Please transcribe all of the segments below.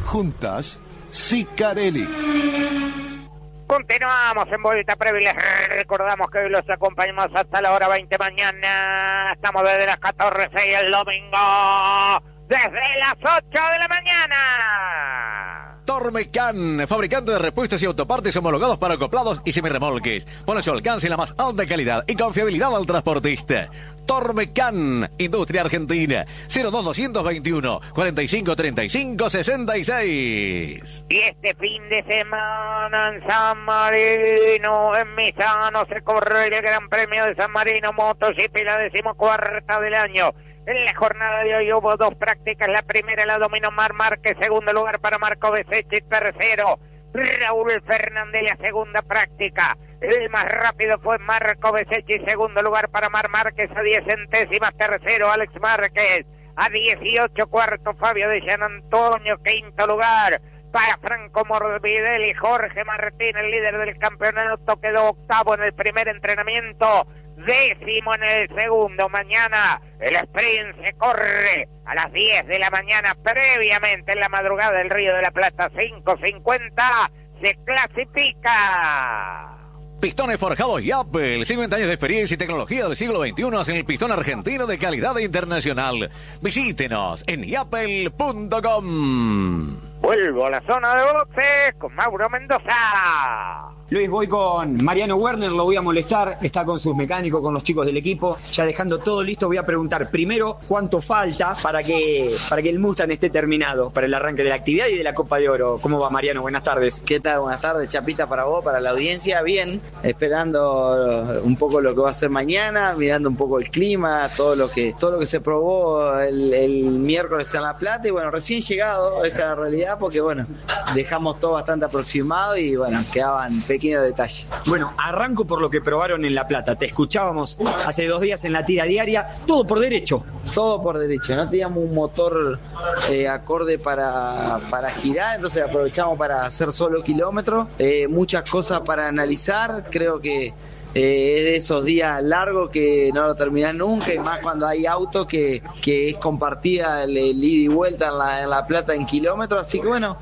Juntas, Sicarelli. Continuamos en Vuelta Previa. Recordamos que hoy los acompañamos hasta la hora 20 mañana. Estamos desde las 14 y el domingo desde las 8 de la mañana. Tormecan, fabricante de repuestos y autopartes homologados para acoplados y semirremolques. Pone a su alcance la más alta calidad y confiabilidad al transportista. Tormecan, Industria Argentina, 02221 4535 66. Y este fin de semana en San Marino, en Misano, se corre el Gran Premio de San Marino MotoGP, la 14ª del año. En la jornada de hoy hubo 2 prácticas. La primera la dominó Marc Márquez, segundo lugar para Marco Bezzecchi, tercero Raúl Fernández, la segunda práctica. El más rápido fue Marco Bezzecchi, segundo lugar para Marc Márquez a 10 centésimas, tercero Alex Márquez, a 18 cuarto Fabio de Gian Antonio, quinto lugar para Franco Morbidelli. Jorge Martín, el líder del campeonato, quedó octavo en el primer entrenamiento, 10º en el segundo. Mañana el sprint se corre a las 10 de la mañana, previamente en la madrugada del Río de la Plata, 5:50 se clasifica. Pistones forjados Yapel, 50 años de experiencia y tecnología del siglo XXI en el pistón argentino de calidad internacional. Visítenos en yapel.com. Vuelvo a la zona de boxes con Mauro Mendoza. Luis, voy con Mariano Werner, lo voy a molestar, está con sus mecánicos, con los chicos del equipo, ya dejando todo listo. Voy a preguntar primero cuánto falta para que el Mustang esté terminado para el arranque de la actividad y de la Copa de Oro. ¿Cómo va, Mariano? Buenas tardes. ¿Qué tal? Buenas tardes, Chapita, para vos, para la audiencia. Bien, esperando un poco lo que va a ser mañana, mirando un poco el clima, todo lo que se probó el miércoles en La Plata, y bueno, recién llegado, esa es la realidad, porque bueno, dejamos todo bastante aproximado y bueno, quedaban pequeños detalles. Bueno, arranco por lo que probaron en La Plata. Te escuchábamos hace 2 días en la tira diaria, todo por derecho. Todo por derecho, no teníamos un motor acorde para girar, entonces aprovechamos para hacer solo kilómetros, muchas cosas para analizar. Creo que es de esos días largos que no lo terminan nunca, y más cuando hay autos que es compartida el ida y vuelta en la Plata en kilómetros, así que bueno,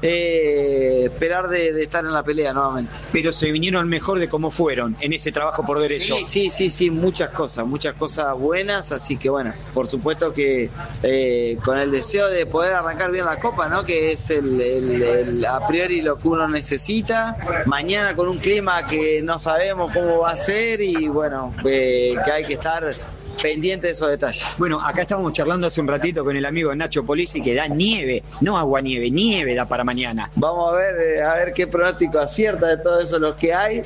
esperar de estar en la pelea nuevamente. Pero se vinieron mejor de cómo fueron en ese trabajo por derecho. Sí, muchas cosas buenas, así que bueno, por supuesto que con el deseo de poder arrancar bien la Copa, ¿no? Que es el a priori lo que uno necesita. Mañana con un clima que no sabemos cómo va a ser, y bueno, que hay que estar pendiente de esos detalles. Bueno, acá estábamos charlando hace un ratito con el amigo Nacho Polisi, que da nieve, no agua nieve da para mañana. Vamos a ver qué pronóstico acierta de todo eso los que hay,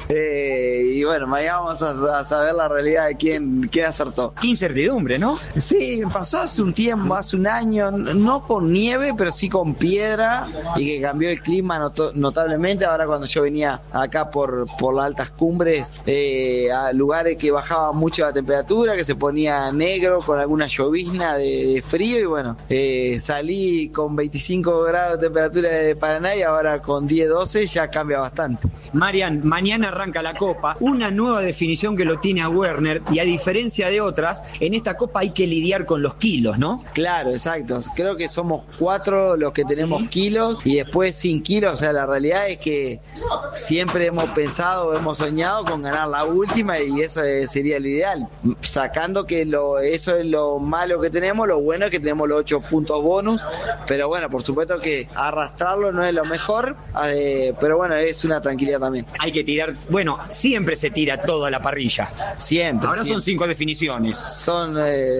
y bueno, mañana vamos a saber la realidad de quién acertó. Qué incertidumbre, ¿no? Sí, pasó hace un tiempo, hace un año, no con nieve, pero sí con piedra, y que cambió el clima notablemente. Ahora cuando yo venía acá por las altas cumbres, a lugares que bajaba mucho la temperatura, que se ponía negro con alguna llovizna de frío, y bueno, salí con 25 grados de temperatura de Paraná, y ahora con 10-12 ya cambia bastante. Marian, mañana arranca la Copa, una nueva definición que lo tiene a Werner, y a diferencia de otras, en esta Copa hay que lidiar con los kilos, ¿no? Claro, exacto. Creo que somos 4 los que tenemos kilos, y después sin kilos. O sea, la realidad es que siempre hemos pensado, hemos soñado con ganar la última, y eso sería lo ideal, sacando que eso es lo malo que tenemos. Lo bueno es que tenemos los 8 puntos bonus, pero bueno, por supuesto que arrastrarlo no es lo mejor, pero bueno, es una tranquilidad también. Hay que tirar, bueno, siempre se tira todo a la parrilla. Siempre. Ahora son 5 definiciones. Son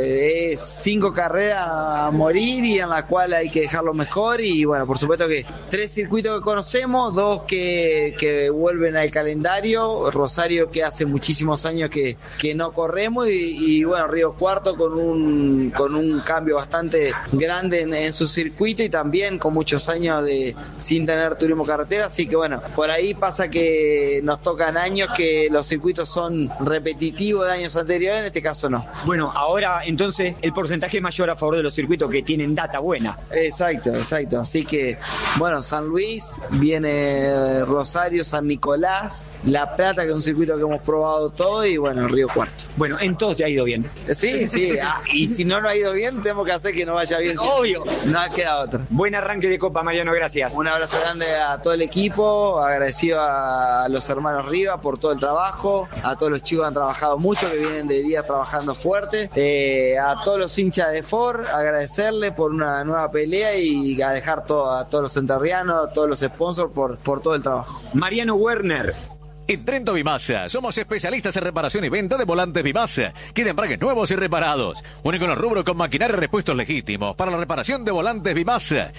5 carreras a morir, y en la cual hay que dejarlo mejor, y bueno, por supuesto que 3 circuitos que conocemos, 2 que vuelven al calendario, Rosario, que hace muchísimos años que no corremos, y bueno, Río Cuarto con un cambio bastante grande en su circuito, y también con muchos años sin tener turismo carretera. Así que bueno, por ahí pasa que nos tocan años que los circuitos son repetitivos de años anteriores, en este caso no. Bueno, ahora entonces el porcentaje es mayor a favor de los circuitos que tienen data buena. Exacto. Así que bueno, San Luis, viene Rosario, San Nicolás, La Plata, que es un circuito que hemos probado todo, y bueno, Río Cuarto. Bueno, en todos te ha ido bien. Sí. Y si no ha ido bien, tenemos que hacer que no vaya bien. Obvio. No queda otra. Buen arranque de Copa, Mariano, gracias. Un abrazo grande a todo el equipo, agradecido a los hermanos Riva por todo el trabajo, a todos los chicos que han trabajado mucho, que vienen de día trabajando fuerte, a todos los hinchas de Ford, agradecerle por una nueva pelea y a dejar a todos los enterrianos, a todos los sponsors por todo el trabajo. Mariano Werner. En Trento Vimasa, somos especialistas en reparación y venta de volantes Vimasa, que de embragues nuevos y reparados. Único en los rubros con maquinaria y repuestos legítimos para la reparación de volantes Vimasa.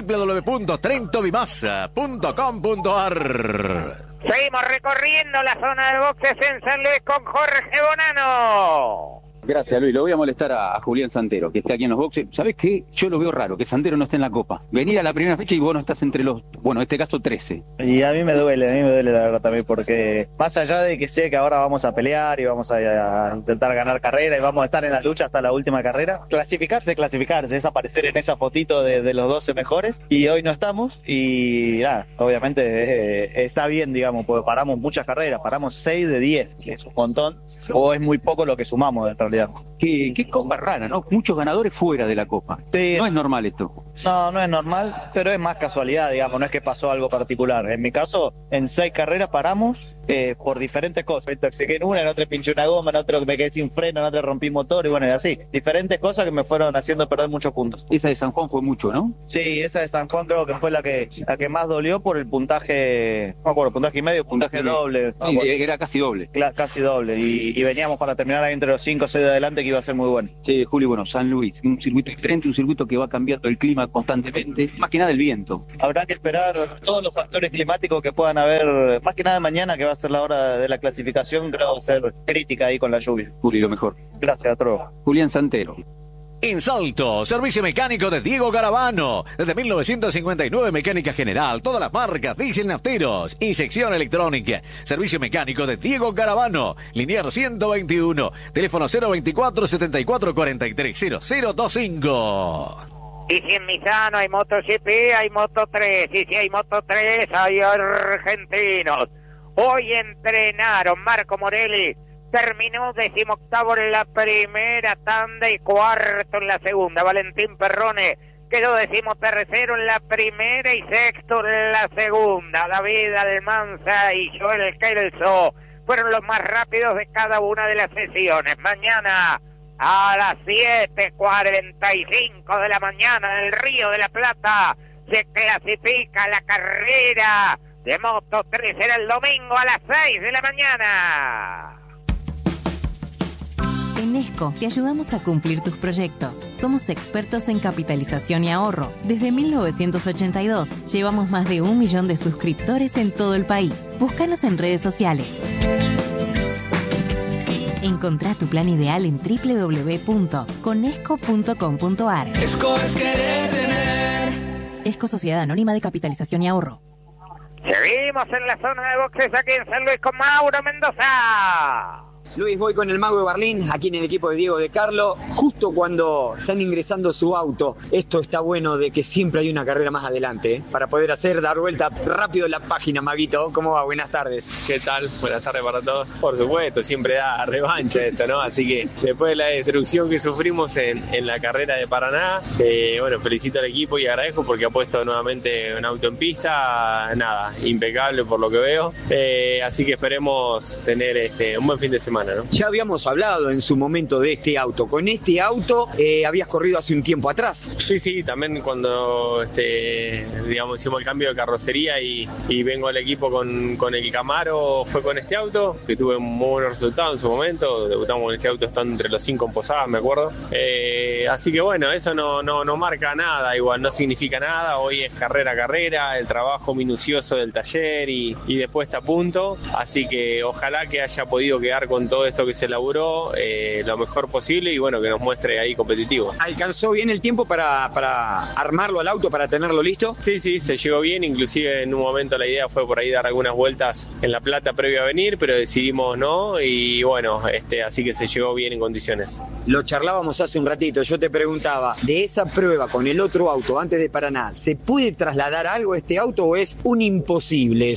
www.trentovimasa.com.ar. Seguimos recorriendo la zona de boxes en San Luis con Jorge Bonano. Gracias, Luis. Lo voy a molestar a Julián Santero, que está aquí en los boxes. ¿Sabés qué? Yo lo veo raro, que Santero no esté en la Copa. Venir a la primera fecha y vos no estás entre los, en este caso 13. Y a mí me duele la verdad también, porque más allá de que sé que ahora vamos a pelear y vamos a intentar ganar carrera y vamos a estar en la lucha hasta la última carrera, clasificarse, es aparecer en esa fotito de los 12 mejores, y hoy no estamos, y nada, obviamente está bien, digamos, porque paramos muchas carreras, paramos 6 de 10, que es un montón, o es muy poco lo que sumamos en realidad. Qué copa rara, ¿no? Muchos ganadores fuera de la Copa. Sí. No es normal esto. No es normal, pero es más casualidad, digamos, no es que pasó algo particular. En mi caso, en 6 carreras paramos por diferentes cosas. Me intoxiqué en una, en otra pinché una goma, en otra me quedé sin freno, en otra rompí motor y bueno, y así. Diferentes cosas que me fueron haciendo perder muchos puntos. Esa de San Juan fue mucho, ¿no? Sí, esa de San Juan creo que fue la que más dolió por el puntaje, no me acuerdo, puntaje y medio, puntaje doble. Sí, era casi doble. Casi doble, y veníamos para terminar ahí entre los 5 o 6 de adelante, que iba a ser muy bueno. Sí, Julio, bueno, San Luis, un circuito diferente, un circuito que va cambiando el clima constantemente, más que nada el viento. Habrá que esperar todos los factores climáticos que puedan haber, más que nada mañana, que va a ser la hora de la clasificación, creo que va a ser crítica ahí con la lluvia. Julio, lo mejor. Gracias a todos. Julián Santero. En Salto, servicio mecánico de Diego Garavano. Desde 1959, mecánica general, todas las marcas, diésel nafteros y sección electrónica. Servicio mecánico de Diego Garavano. Linier 121. Teléfono 024 74 43 0025. Y si en Misano hay MotoGP, hay Moto3. Y si hay Moto3, hay argentinos. Hoy entrenaron Marco Morelli. Terminó 18º en la primera tanda y 4º en la segunda. Valentín Perrone quedó 13º en la primera y 6º en la segunda. David Almanza y Joel Kelso fueron los más rápidos de cada una de las sesiones. Mañana a las 7:45 de la mañana en el Río de la Plata se clasifica la carrera de Moto3. Será el domingo a las 6 de la mañana. En ESCO te ayudamos a cumplir tus proyectos. Somos expertos en capitalización y ahorro. Desde 1982 llevamos más de 1 millón de suscriptores en todo el país. Búscanos en redes sociales. Encontrá tu plan ideal en www.conesco.com.ar. ESCO es querer tener. ESCO, Sociedad Anónima de Capitalización y Ahorro. Seguimos en la zona de boxes aquí en San Luis con Mauro Mendoza. Luis, voy con el Mago de Berlín, aquí en el equipo de Diego de Carlo, justo cuando están ingresando su auto. Esto está bueno de que siempre hay una carrera más adelante, para poder dar vuelta rápido la página, Maguito. ¿Cómo va? Buenas tardes. ¿Qué tal? Buenas tardes para todos. Por supuesto, siempre da revancha esto, ¿no? Así que después de la destrucción que sufrimos en la carrera de Paraná, bueno, felicito al equipo y agradezco porque ha puesto nuevamente un auto en pista, nada, impecable por lo que veo. Así que esperemos tener un buen fin de semana, ¿no? Ya habíamos hablado en su momento de este auto. Con este auto habías corrido hace un tiempo atrás. Sí, también cuando digamos hicimos el cambio de carrocería y vengo al equipo con el Camaro, fue con este auto, que tuve un muy buen resultado en su momento. Debutamos con este auto estando entre los 5 en Posadas, me acuerdo. Así que bueno, eso no marca nada, igual no significa nada. Hoy es carrera, el trabajo minucioso del taller y después está a punto. Así que ojalá que haya podido quedar con todo esto que se elaboró lo mejor posible y bueno, que nos muestre ahí competitivos. ¿Alcanzó bien el tiempo para armarlo al auto, para tenerlo listo? Sí, se llegó bien, inclusive en un momento la idea fue por ahí dar algunas vueltas en La Plata previo a venir, pero decidimos no y bueno, así que se llegó bien en condiciones. Lo charlábamos hace un ratito, yo te preguntaba, de esa prueba con el otro auto antes de Paraná, ¿se puede trasladar algo a este auto o es un imposible eso?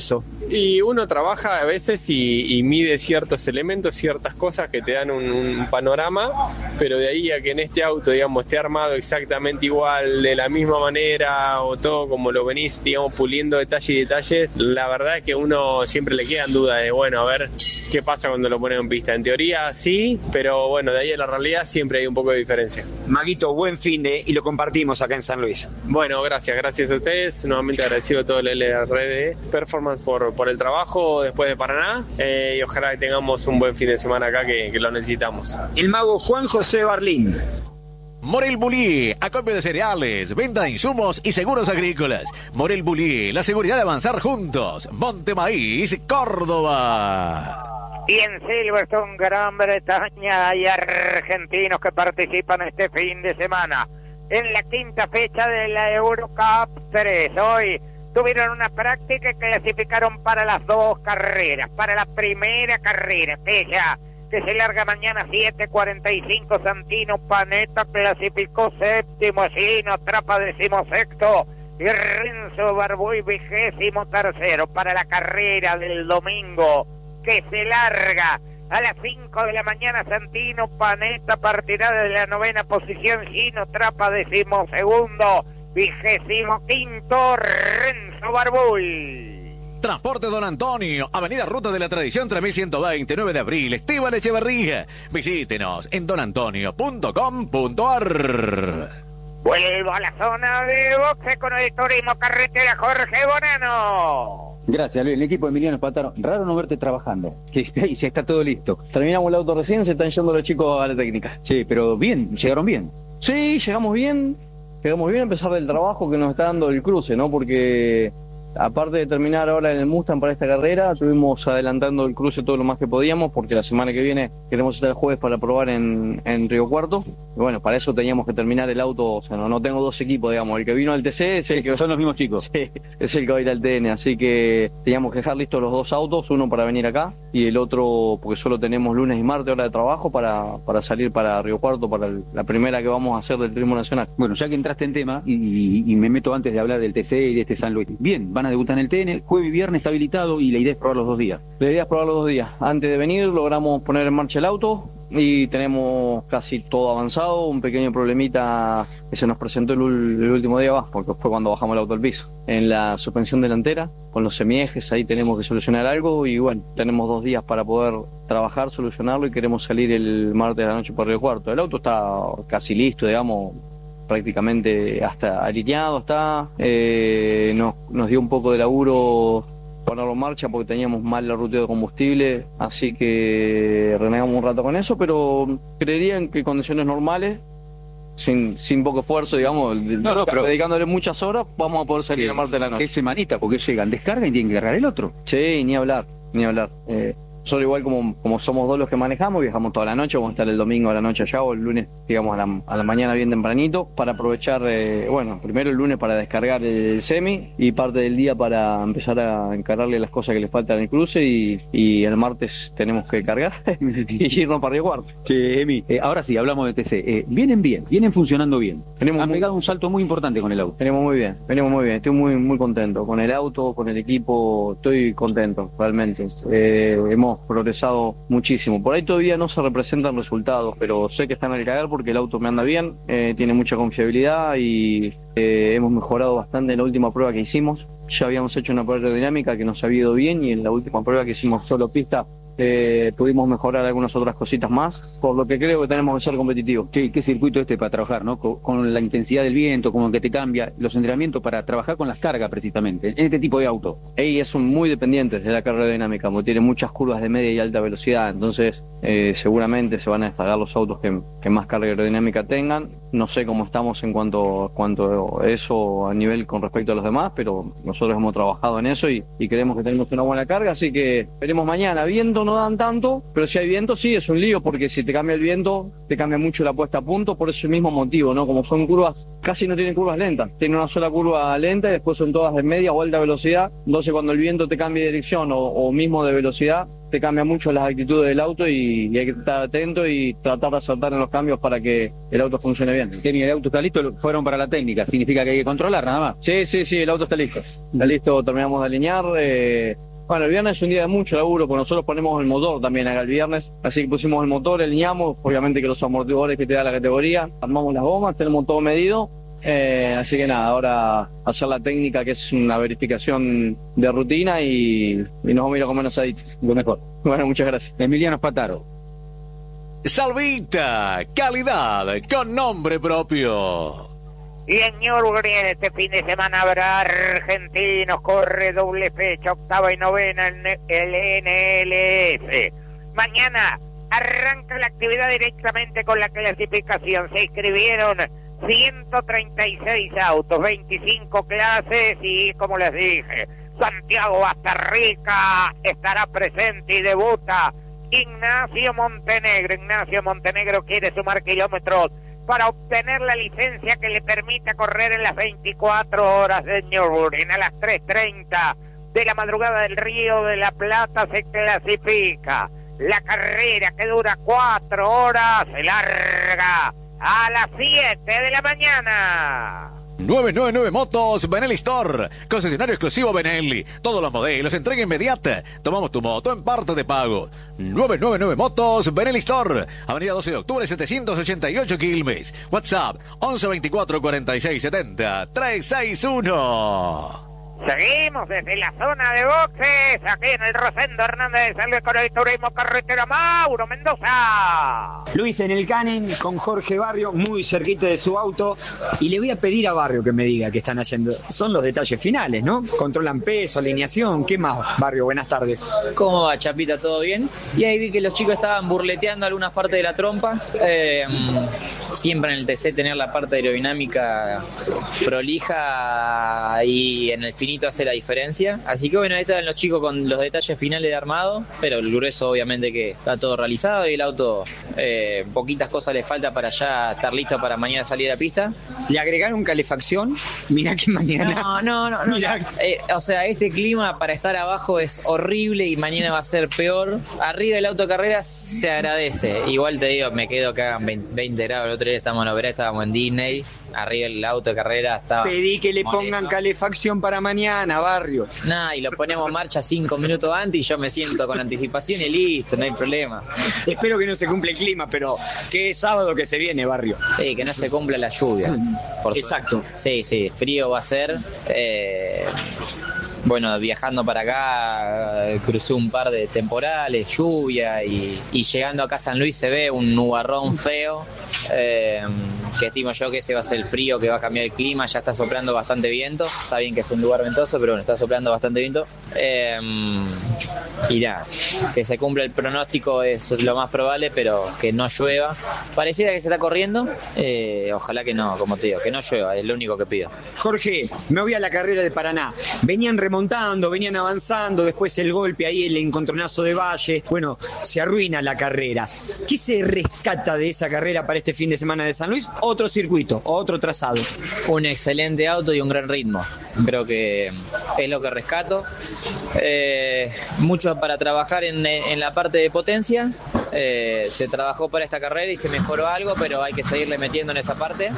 Y uno trabaja a veces y mide ciertos elementos, ciertas cosas que te dan un panorama, pero de ahí a que en este auto, digamos, esté armado exactamente igual, de la misma manera, o todo como lo venís, digamos, puliendo detalles y detalles, la verdad es que uno siempre le quedan dudas de, bueno, a ver qué pasa cuando lo ponen en pista. En teoría sí, pero bueno, de ahí a la realidad siempre hay un poco de diferencia. Maguito, buen fin de y lo compartimos acá en San Luis. Bueno, gracias a ustedes, nuevamente agradecido a todo el LRD Performance por el trabajo después de Paraná, y ojalá que tengamos un buen fin de semana acá que lo necesitamos. El mago Juan José Barlín. Morel Bulí, acopio de cereales, venta de insumos y seguros agrícolas. Morel Bulí, la seguridad de avanzar juntos. Monte Maíz, Córdoba. Y en Silverstone, Gran Bretaña, hay argentinos que participan este fin de semana en la quinta fecha de la Eurocup 3. Hoy tuvieron una práctica y clasificaron para las dos carreras. Para la primera carrera, aquella que se larga mañana 7:45, Santino Panetta clasificó séptimo, Gino Trappa 16º y Renzo Barbuy 23º. Para la carrera del domingo, que se larga a las 5 de la mañana, Santino Panetta partirá de la 9ª posición, Gino Trappa 12º, 25º Renzo Barbuy. Transporte Don Antonio, Avenida Ruta de la Tradición 3120, 9 de abril, Esteban Echeverría. Visítenos en donantonio.com.ar. Vuelvo a la zona de boxe con el turismo carretera Jorge Bonano. Gracias, Luis. El equipo de Emiliano Espataro. Raro no verte trabajando. Que ya está todo listo. Terminamos el auto recién, se están yendo los chicos a la técnica. Sí, pero bien, llegaron bien. Sí, llegamos bien a pesar del trabajo que nos está dando el cruce, ¿no? Porque aparte de terminar ahora en el Mustang para esta carrera, estuvimos adelantando el cruce todo lo más que podíamos, porque la semana que viene queremos estar el jueves para probar en Río Cuarto. Y bueno, para eso teníamos que terminar el auto. O sea, no tengo dos equipos, digamos. El que vino al TC es el que... Son los mismos chicos. Sí, es el que va a ir al TN. Así que teníamos que dejar listos los dos autos, uno para venir acá y el otro, porque solo tenemos lunes y martes hora de trabajo, para salir para Río Cuarto, para la primera que vamos a hacer del Turismo Nacional. Bueno, ya que entraste en tema, y me meto antes de hablar del TC y de este San Luis. Bien, van a debutar en el TN, jueves y viernes está habilitado y la idea es probar los 2 días. La idea es probar los 2 días. Antes de venir logramos poner en marcha el auto y tenemos casi todo avanzado. Un pequeño problemita que se nos presentó el último día, porque fue cuando bajamos el auto al piso, en la suspensión delantera, con los semiejes. Ahí tenemos que solucionar algo y bueno, tenemos 2 días para poder trabajar, solucionarlo, y queremos salir el martes de la noche por Río Cuarto. El auto está casi listo, digamos, prácticamente hasta alineado está. Nos dio un poco de laburo ponerlo en marcha porque teníamos mal el ruteo de combustible, así que renegamos un rato con eso, pero creería en que condiciones normales, sin poco esfuerzo, digamos, pero dedicándole muchas horas, vamos a poder salir el martes de la noche. ¿Qué semanita? Porque llegan, descargan y tienen que cargar el otro. Sí, ni hablar. Solo igual como somos dos los que manejamos, viajamos toda la noche, vamos a estar el domingo a la noche allá o el lunes, digamos, a la mañana bien tempranito, para aprovechar, primero el lunes para descargar el semi y parte del día para empezar a encargarle las cosas que le faltan en el cruce, y el martes tenemos que cargar y irnos para Río Cuarto. Che, Emi, ahora sí, hablamos de TC. Vienen funcionando bien. Han pegado un salto muy importante con el auto. Venimos muy bien, estoy muy contento con el auto, con el equipo, estoy contento, realmente. Hemos progresado muchísimo. Por ahí todavía no se representan resultados, pero sé que están al caer porque el auto me anda bien, tiene mucha confiabilidad y hemos mejorado bastante en la última prueba que hicimos. Ya habíamos hecho una prueba aerodinámica que nos había ido bien, y en la última prueba que hicimos solo pista pudimos mejorar algunas otras cositas más, por lo que creo que tenemos que ser competitivos. Sí, qué circuito para trabajar, ¿no? Con la intensidad del viento, como que te cambia, los entrenamientos para trabajar con las cargas precisamente, en este tipo de auto. Ellos son muy dependientes de la carga aerodinámica, porque tienen muchas curvas de media y alta velocidad, entonces seguramente se van a destacar los autos que más carga aerodinámica tengan. No sé cómo estamos en cuanto a eso a nivel con respecto a los demás, pero nosotros hemos trabajado en eso y creemos que tenemos una buena carga, así que veremos mañana. Viento no dan tanto, pero si hay viento sí es un lío, porque si te cambia el viento te cambia mucho la puesta a punto, por ese mismo motivo, ¿no? Como son curvas, casi no tienen curvas lentas, tienen una sola curva lenta y después son todas de media o alta velocidad, entonces cuando el viento te cambia de dirección o mismo de velocidad, te cambia mucho las actitudes del auto y hay que estar atento y tratar de acertar en los cambios para que el auto funcione bien. Kenny, el auto está listo, fueron para la técnica, significa que hay que controlar nada más. Sí, el auto está listo, terminamos de alinear, Bueno, el viernes es un día de mucho laburo, porque nosotros ponemos el motor también acá el viernes, así que pusimos el motor, alineamos, obviamente que los amortiguadores que te da la categoría, armamos las gomas, tenemos todo medido, así que nada, ahora hacer la técnica que es una verificación de rutina y nos vamos a ir a comer asaditos, lo mejor. Bueno, muchas gracias. Emiliano Spataro. Salvita, calidad con nombre propio. Y en Nürburgring este fin de semana habrá argentinos, corre doble fecha, octava y novena en el NLF. Mañana arranca la actividad directamente con la clasificación. Se inscribieron 136 autos, 25 clases y, como les dije, Santiago Bastarrica estará presente y debuta Ignacio Montenegro. Ignacio Montenegro quiere sumar kilómetros para obtener la licencia que le permita correr en las 24 horas de Nürburgring. A las 3:30 de la madrugada del Río de la Plata se clasifica. La carrera, que dura 4 horas, se larga a las 7 de la mañana. 999 Motos Benelli Store, concesionario exclusivo Benelli. Todos los modelos, entrega inmediata. Tomamos tu moto en parte de pago. 999 Motos Benelli Store, Avenida 12 de Octubre 788 Quilmes. WhatsApp 11 24 46 70 361. Seguimos desde la zona de boxes, aquí en el Rosendo Hernández de Salud con el Turismo Carretera Mauro Mendoza. Luis en el Canen con Jorge Barrio, muy cerquita de su auto. Y le voy a pedir a Barrio que me diga qué están haciendo. Son los detalles finales, ¿no? Controlan peso, alineación. ¿Qué más, Barrio? Buenas tardes. ¿Cómo va, Chapita? ¿Todo bien? Y ahí vi que los chicos estaban burleteando algunas partes de la trompa. Siempre en el TC tener la parte aerodinámica prolija y en el finito hace la diferencia. Así que bueno, ahí están los chicos con los detalles finales de armado, pero el grueso obviamente que está todo realizado y el auto poquitas cosas le falta para ya estar listo para mañana salir a la pista. ¿Le agregaron calefacción? Mirá que mañana... No. O sea, este clima para estar abajo es horrible y mañana va a ser peor. Arriba del auto de carreras se agradece. Igual te digo, me quedo acá en 20 grados. El otro día estábamos en Oberá, estábamos en Disney. Arriba el auto de carrera estaba... Pedí que le pongan calefacción para mañana, Barrio. Nah, y lo ponemos en marcha 5 minutos antes y yo me siento con anticipación y listo, no hay problema. Espero que no se cumpla el clima, pero que es sábado que se viene, Barrio. Sí, que no se cumpla la lluvia. Exacto. Sí, frío va a ser. Bueno, viajando para acá, crucé un par de temporales, lluvia, y llegando acá a San Luis se ve un nubarrón feo, que estimo yo que ese va a ser el frío que va a cambiar el clima. Ya está soplando bastante viento, está bien que es un lugar ventoso, pero bueno, está soplando bastante viento. Y nada, que se cumpla el pronóstico es lo más probable, pero que no llueva. Pareciera que se está corriendo, ojalá que no, como te digo, que no llueva, es lo único que pido. Jorge, me voy a la carrera de Paraná. Venían remontando, venían avanzando, después el golpe ahí, el encontronazo de Valle. Bueno, se arruina la carrera. ¿Qué se rescata de esa carrera para este fin de semana de San Luis? Otro circuito, otro trazado. Un excelente auto y un gran ritmo. Creo que es lo que rescato. Mucho para trabajar en la parte de potencia. Se trabajó para esta carrera y se mejoró algo, pero hay que seguirle metiendo en esa parte.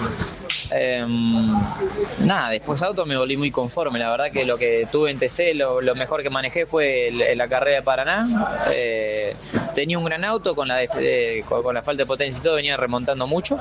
Nada, después auto me volví muy conforme. La verdad que lo que tuve en TC, lo mejor que manejé fue la carrera de Paraná. Tenía un gran auto con la falta de potencia y todo, venía remontando mucho.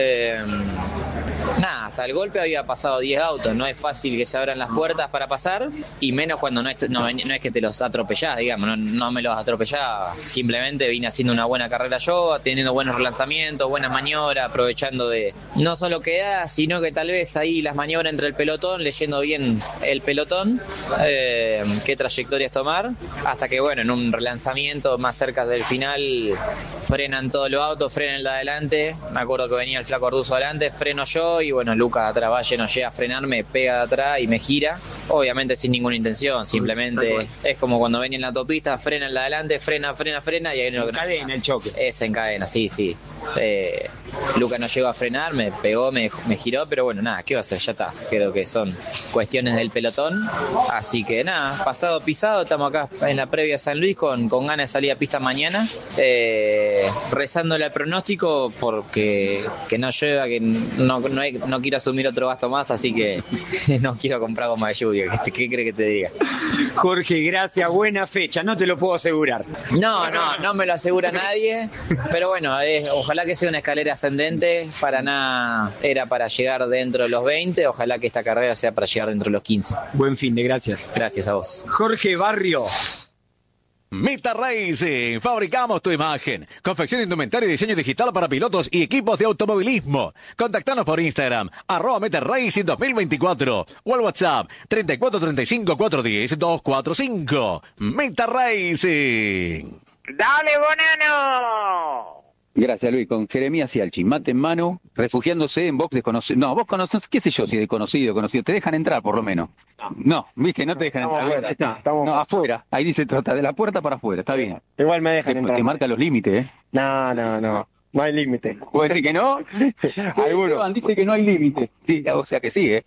Nada, hasta el golpe había pasado 10 autos. No es fácil que se abran las puertas para pasar, y menos cuando no es que te los atropellás, digamos, no me los atropellaba. Simplemente vine haciendo una buena carrera yo, teniendo buenos relanzamientos, buenas maniobras, aprovechando de no solo que da, sino que tal vez ahí las maniobras entre el pelotón, leyendo bien el pelotón, qué trayectorias tomar, hasta que bueno, en un relanzamiento más cerca del final frenan todos los autos, frenan el de adelante. Me acuerdo que venía el Flaco Arduzo adelante, freno yo y bueno, Lucas de atrás, Valle no llega a frenar, me pega de atrás y me gira, obviamente sin ninguna intención, simplemente es como cuando venía en la autopista, frena el de adelante, frena y ahí no... Encadena el choque. Es en cadena, sí. Luca no llegó a frenar, me pegó, me giró, pero bueno, nada, ¿qué va a hacer? Ya está. Creo que son cuestiones del pelotón. Así que nada, pasado pisado, estamos acá en la previa de San Luis con ganas de salir a pista mañana. Rezándole al pronóstico porque que no llueva, que no quiero asumir otro gasto más, así que no quiero comprar goma de lluvia. ¿Qué crees que te diga? Jorge, gracias, buena fecha, no te lo puedo asegurar. No me lo asegura nadie, pero bueno, ojalá que sea una escalera ascendente, para nada era para llegar dentro de los 20, ojalá que esta carrera sea para llegar dentro de los 15. Buen fin de gracias. Gracias a vos. Jorge Barrio. Meta Racing, fabricamos tu imagen. Confección de indumentaria y diseño digital para pilotos y equipos de automovilismo. Contactanos por Instagram, @Meta Racing 2024 o al WhatsApp 3435 410 245. Meta Racing. ¡Dale, Bonano! Gracias, Luis. Con Jeremías y Alchi, mate en mano, refugiándose en box desconocido. No, vos conocés, qué sé yo si es conocido. Te dejan entrar, por lo menos. No, viste, no te dejan entrar. Estamos afuera. Ahí dice trata de la puerta para afuera, está bien. Igual me dejan entrar. Te marca los límites, ¿eh? No hay límite. ¿Puedes decir que no? Alguno. Dice que no hay límite. Sí, o sea que sí, ¿eh?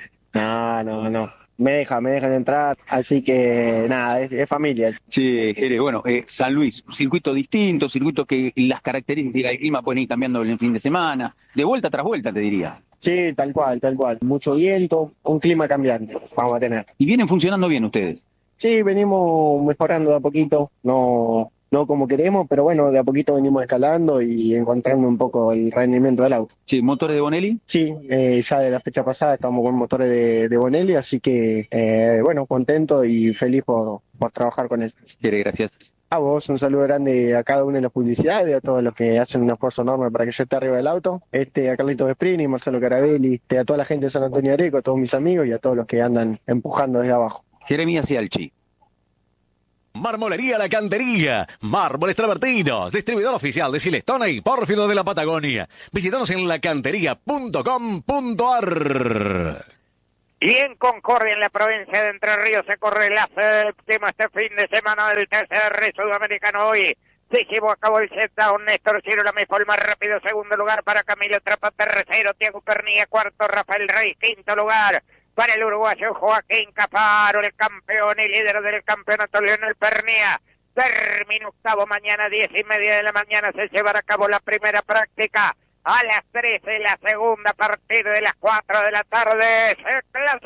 No. Me dejan entrar, así que nada, es familia. Che, Jere, bueno, San Luis, circuito distinto, circuito que las características del clima pueden ir cambiando en el fin de semana, de vuelta tras vuelta, te diría. Sí, tal cual. Mucho viento, un clima cambiante vamos a tener. ¿Y vienen funcionando bien ustedes? Sí, venimos mejorando de a poquito, no como queremos, pero bueno, de a poquito venimos escalando y encontrando un poco el rendimiento del auto. Sí, ¿motores de Bonelli? Sí, ya de la fecha pasada estamos con motores de Bonelli, así que bueno, contento y feliz por trabajar con él. Gracias. A vos, un saludo grande a cada uno de las publicidades, a todos los que hacen un esfuerzo enorme para que yo esté arriba del auto, a Carlitos Vesprini, Marcelo Carabelli, a toda la gente de San Antonio Areco, a todos mis amigos y a todos los que andan empujando desde abajo. Jeremías y Alchi. Marmolería La Cantería, mármoles travertinos, distribuidor oficial de Silestona y Pórfido de la Patagonia. Visítanos en lacantería.com.ar. Y en Concordia, en la provincia de Entre Ríos, se corre la séptima este fin de semana del TCR Sudamericano. Hoy se llevó a cabo el shutdown. Néstor Cirolami fue el más rápido, segundo lugar para Camilo Trapa, tercero Tiago Pernilla, cuarto Rafael Rey, quinto lugar para el uruguayo Joaquín Caparo, el campeón y líder del campeonato Leonel Pernía. Termina octavo, mañana 10:30 de la mañana se llevará a cabo la primera práctica. A las 13 la segunda, a partir de las 4 de la tarde se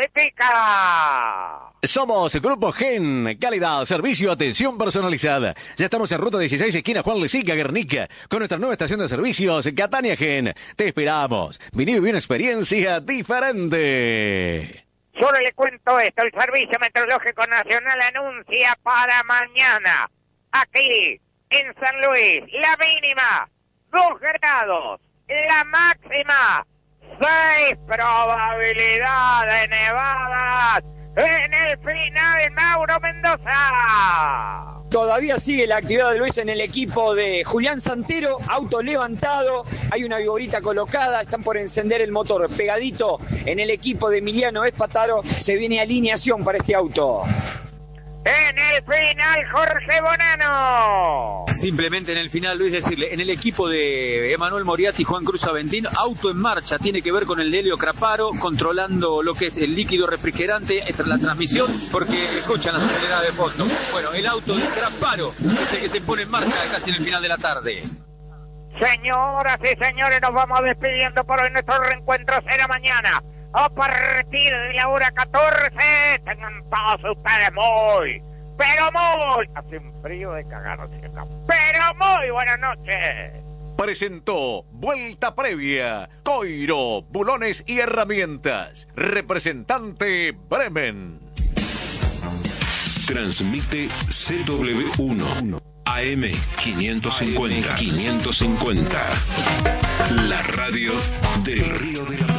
clasifica. Somos Grupo Gen, calidad, servicio, atención personalizada. Ya estamos en ruta 16, esquina Juan Lesica, Guernica, con nuestra nueva estación de servicios, Catania Gen. Te esperamos. Vení y viví una experiencia diferente. Solo le cuento esto, el Servicio Meteorológico Nacional anuncia para mañana, aquí en San Luis, la mínima 2 grados, la máxima 6, probabilidad de nevadas en el final, Mauro Mendoza. Todavía sigue la actividad de Luis en el equipo de Julián Santero, auto levantado, hay una viborita colocada, están por encender el motor pegadito en el equipo de Emiliano Espataro, se viene alineación para este auto. En el final, Jorge Bonano. Simplemente en el final, Luis, decirle, en el equipo de Emanuel Moriarty y Juan Cruz Aventín, auto en marcha, tiene que ver con el de Helio Craparo, controlando lo que es el líquido refrigerante, la transmisión, porque escuchan la soledad de fondo. Bueno, el auto de Craparo es el que se pone en marcha casi en el final de la tarde. Señoras y señores, nos vamos despidiendo por hoy. Nuestro reencuentro será mañana a partir de la hora 14. Tengan todos ustedes pero muy, hace un frío de cagar, pero muy buenas noches. Presentó Vuelta Previa, Coiro, Bulones y Herramientas. Representante Bremen. Transmite CW1 AM 550. La radio del Río de la